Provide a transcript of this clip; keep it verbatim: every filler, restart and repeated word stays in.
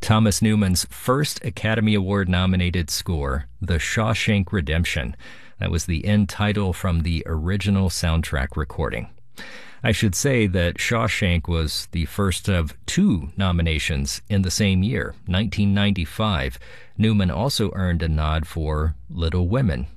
Thomas Newman's first Academy Award-nominated score, The Shawshank Redemption. That was the end title from the original soundtrack recording. I should say that Shawshank was the first of two nominations in the same year, nineteen ninety-five. Newman also earned a nod for Little Women